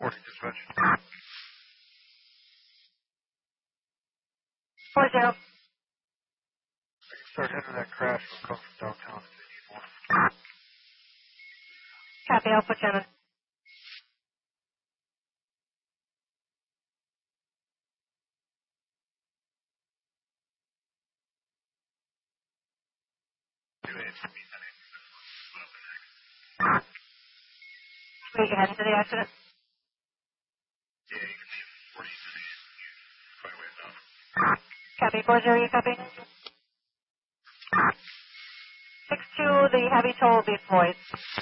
Morning, dispatch. 40. Start heading that crash. We'll come from downtown if they need more. Copy, I'll put you on. Wait, you heading to the accident? Yeah, you can leave 40 today. Quite a ways off. Copy, 40, you copy? 6-2, the heavy toll will be Floyd.